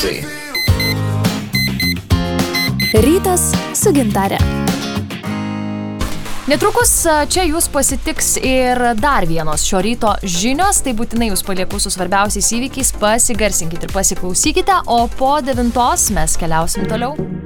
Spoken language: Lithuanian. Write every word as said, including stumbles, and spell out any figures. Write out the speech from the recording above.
Garsai. Rytas su Gintare. Netrukus čia jūs pasitiks ir dar vienos šio ryto žinios, tai būtinai jūs palieku su svarbiausiais įvykiais, pasigarsinkite ir pasiklausykite, o po devintos mes keliausim toliau.